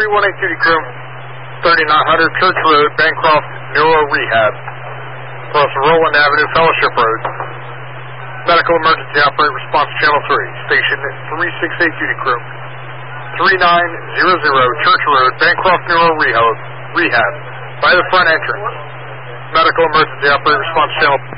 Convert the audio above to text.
3182 Duty Crew, 3900 Church Road, Bancroft Neuro Rehab, plus Roland Avenue, Fellowship Road. Medical Emergency Operator Response Channel 3, Station 368 Duty Crew, 3900 Church Road, Bancroft Neuro Rehab, by the front entrance. Medical Emergency Operator Response Channel